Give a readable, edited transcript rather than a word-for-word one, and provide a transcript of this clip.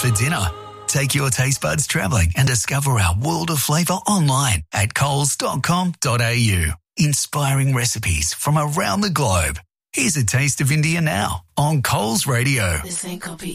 for dinner. Take your taste buds travelling and discover our world of flavour online at coles.com.au. Inspiring recipes from around the globe. Here's a taste of India now on Coles Radio. This ain't gonna be